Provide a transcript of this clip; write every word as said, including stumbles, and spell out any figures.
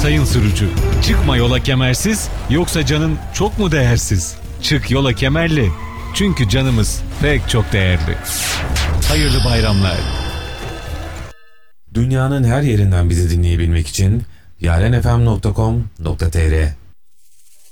sayın sürücü. Çıkma yola kemersiz, yoksa canın çok mu değersiz? Çık yola kemerli, çünkü canımız pek çok değerli. Hayırlı bayramlar. Dünyanın her yerinden bizi dinleyebilmek için yarenfm nokta com nokta tr